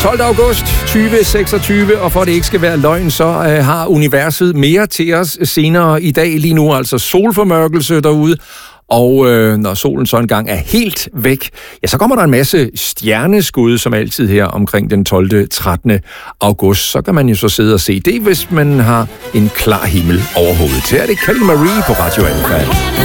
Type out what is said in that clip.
12. august 2026, og for at det ikke skal være løgn, så har universet mere til os senere i dag. Lige nu altså solformørkelse derude, og når solen så engang er helt væk, ja, så kommer der en masse stjerneskud, som altid her omkring den 12. 13. august. Så kan man jo så sidde og se det, hvis man har en klar himmel over hovedet. Her er det Kelly Marie på Radio Alpha.